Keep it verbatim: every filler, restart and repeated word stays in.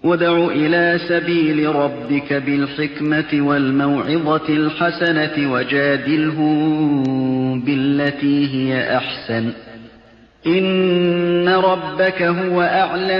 ادْعُ إِلَىٰ سَبِيلِ رَبِّكَ بِالْحِكْمَةِ وَالْمَوْعِظَةِ الْحَسَنَةِ وَجَادِلْهُم بِالَّتِي هِيَ أَحْسَنُ ۚ إِنَّ رَبَّكَ هُوَ أَعْلَمُ